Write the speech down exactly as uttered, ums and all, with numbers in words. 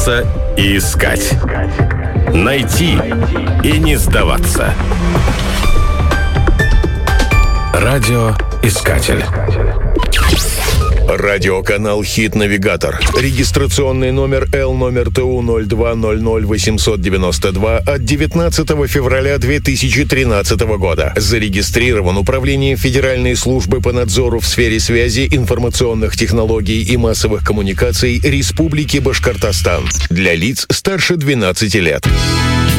бояться и искать. Найти и не сдаваться. Радиоискатель. Радиоканал «Хит-навигатор». Регистрационный номер Л номер ТУ ноль два ноль ноль восемьсот девяносто два от девятнадцатого февраля две тысячи тринадцатого года. Зарегистрирован Управлением Федеральной службы по надзору в сфере связи, информационных технологий и массовых коммуникаций Республики Башкортостан. Для лиц старше двенадцати лет.